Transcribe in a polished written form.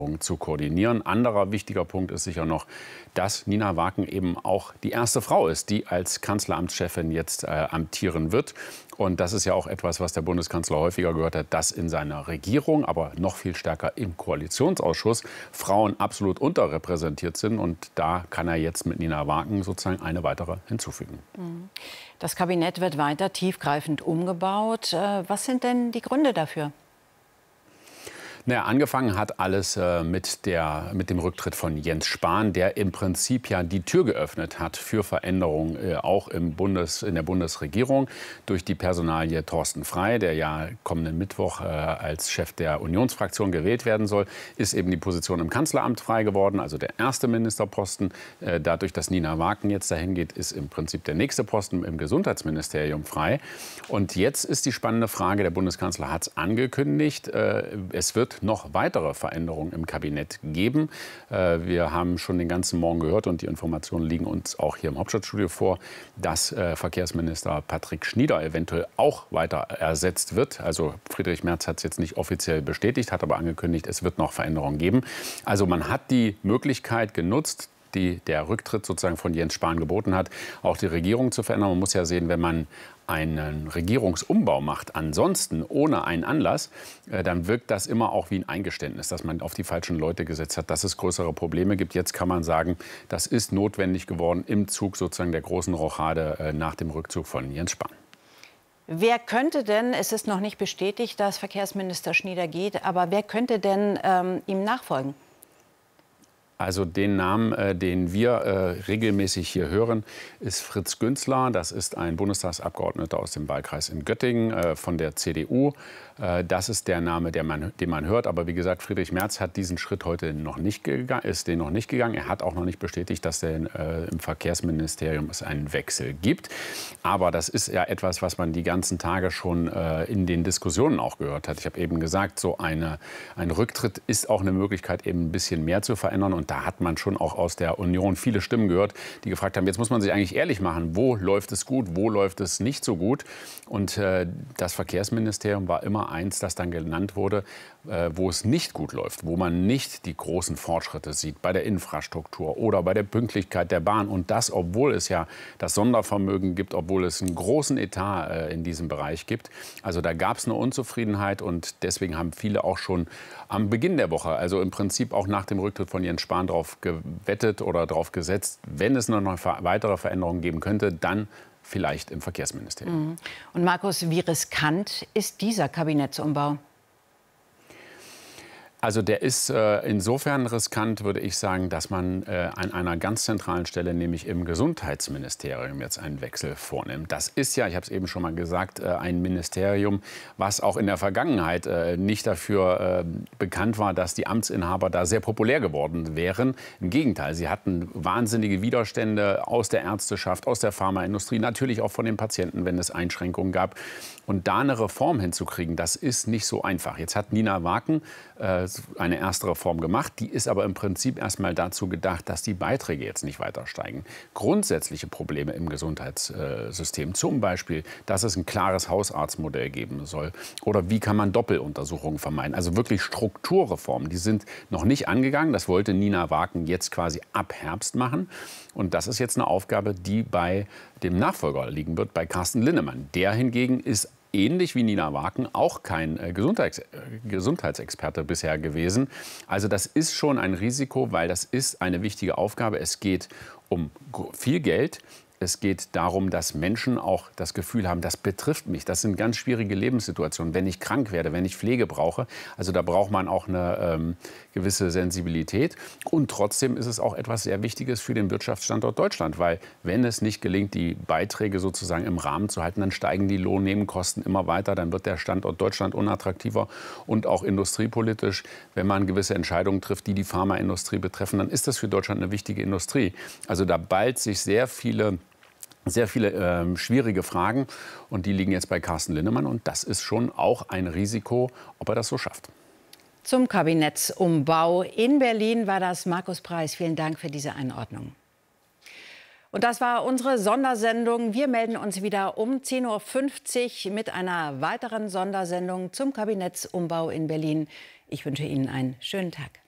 zu koordinieren. Anderer wichtiger Punkt ist sicher noch, dass Nina Waken eben auch die erste Frau ist, die als Kanzleramtschefin jetzt amtieren wird. Und das ist ja auch etwas, was der Bundeskanzler häufiger gehört hat, dass in seiner Regierung, aber noch viel stärker im Koalitionsausschuss, Frauen absolut unterrepräsentiert sind. Und da kann er jetzt mit Nina Waken sozusagen eine weitere hinzufügen. Das Kabinett wird weiter tiefgreifend umgebaut. Was sind denn die Gründe dafür? Naja, angefangen hat alles mit dem Rücktritt von Jens Spahn, der im Prinzip ja die Tür geöffnet hat für Veränderungen auch in der Bundesregierung durch die Personalie Thorsten Frey, der ja kommenden Mittwoch als Chef der Unionsfraktion gewählt werden soll, ist eben die Position im Kanzleramt frei geworden, also der erste Ministerposten. Dadurch, dass Nina Waken jetzt dahin geht, ist im Prinzip der nächste Posten im Gesundheitsministerium frei. Und jetzt ist die spannende Frage, der Bundeskanzler hat es angekündigt, es wird noch weitere Veränderungen im Kabinett geben. Wir haben schon den ganzen Morgen gehört und die Informationen liegen uns auch hier im Hauptstadtstudio vor, dass Verkehrsminister Patrick Schnieder eventuell auch weiter ersetzt wird. Also Friedrich Merz hat es jetzt nicht offiziell bestätigt, hat aber angekündigt, es wird noch Veränderungen geben. Also man hat die Möglichkeit genutzt, die der Rücktritt sozusagen von Jens Spahn geboten hat, auch die Regierung zu verändern. Man muss ja sehen, wenn man einen Regierungsumbau macht, ansonsten ohne einen Anlass, dann wirkt das immer auch wie ein Eingeständnis, dass man auf die falschen Leute gesetzt hat, dass es größere Probleme gibt. Jetzt kann man sagen, das ist notwendig geworden im Zug sozusagen der großen Rochade nach dem Rückzug von Jens Spahn. Wer könnte denn, es ist noch nicht bestätigt, dass Verkehrsminister Schnieder geht, aber wer könnte denn ihm nachfolgen? Also den Namen, den wir regelmäßig hier hören, ist Fritz Günzler. Das ist ein Bundestagsabgeordneter aus dem Wahlkreis in Göttingen von der CDU. Das ist der Name, den man hört. Aber wie gesagt, Friedrich Merz hat diesen Schritt heute noch nicht gegangen. Er hat auch noch nicht bestätigt, dass im Verkehrsministerium es einen Wechsel gibt. Aber das ist ja etwas, was man die ganzen Tage schon in den Diskussionen auch gehört hat. Ich habe eben gesagt, so ein Rücktritt ist auch eine Möglichkeit, eben ein bisschen mehr zu verändern. Und da hat man schon auch aus der Union viele Stimmen gehört, die gefragt haben, jetzt muss man sich eigentlich ehrlich machen, wo läuft es gut, wo läuft es nicht so gut. Und das Verkehrsministerium war immer eins, das dann genannt wurde, wo es nicht gut läuft, wo man nicht die großen Fortschritte sieht bei der Infrastruktur oder bei der Pünktlichkeit der Bahn. Und das, obwohl es ja das Sondervermögen gibt, obwohl es einen großen Etat in diesem Bereich gibt. Also da gab es eine Unzufriedenheit und deswegen haben viele auch schon am Beginn der Woche, also im Prinzip auch nach dem Rücktritt von Jens Spahn, darauf gewettet oder darauf gesetzt, wenn es noch weitere Veränderungen geben könnte, dann vielleicht im Verkehrsministerium. Und Markus, wie riskant ist dieser Kabinettsumbau? Also der ist insofern riskant, würde ich sagen, dass man an einer ganz zentralen Stelle, nämlich im Gesundheitsministerium, jetzt einen Wechsel vornimmt. Das ist ja, ich habe es eben schon mal gesagt, ein Ministerium, was auch in der Vergangenheit nicht dafür bekannt war, dass die Amtsinhaber da sehr populär geworden wären. Im Gegenteil, sie hatten wahnsinnige Widerstände aus der Ärzteschaft, aus der Pharmaindustrie, natürlich auch von den Patienten, wenn es Einschränkungen gab. Und da eine Reform hinzukriegen, das ist nicht so einfach. Jetzt hat Nina Waken eine erste Reform gemacht. Die ist aber im Prinzip erstmal dazu gedacht, dass die Beiträge jetzt nicht weiter steigen. Grundsätzliche Probleme im Gesundheitssystem, zum Beispiel, dass es ein klares Hausarztmodell geben soll oder wie kann man Doppeluntersuchungen vermeiden. Also wirklich Strukturreformen, die sind noch nicht angegangen. Das wollte Nina Waken jetzt quasi ab Herbst machen. Und das ist jetzt eine Aufgabe, die bei dem Nachfolger liegen wird, bei Carsten Linnemann. Der hingegen ist ähnlich wie Nina Waken auch kein Gesundheitsexperte bisher gewesen. Also das ist schon ein Risiko, weil das ist eine wichtige Aufgabe. Es geht um viel Geld. Es geht darum, dass Menschen auch das Gefühl haben, das betrifft mich. Das sind ganz schwierige Lebenssituationen, wenn ich krank werde, wenn ich Pflege brauche. Also da braucht man auch eine gewisse Sensibilität. Und trotzdem ist es auch etwas sehr Wichtiges für den Wirtschaftsstandort Deutschland. Weil wenn es nicht gelingt, die Beiträge sozusagen im Rahmen zu halten, dann steigen die Lohnnebenkosten immer weiter. Dann wird der Standort Deutschland unattraktiver und auch industriepolitisch. Wenn man gewisse Entscheidungen trifft, die die Pharmaindustrie betreffen, dann ist das für Deutschland eine wichtige Industrie. Also da ballt sich sehr viele schwierige Fragen und die liegen jetzt bei Carsten Linnemann und das ist schon auch ein Risiko, ob er das so schafft. Zum Kabinettsumbau in Berlin war das Markus Preis. Vielen Dank für diese Einordnung. Und das war unsere Sondersendung. Wir melden uns wieder um 10:50 Uhr mit einer weiteren Sondersendung zum Kabinettsumbau in Berlin. Ich wünsche Ihnen einen schönen Tag.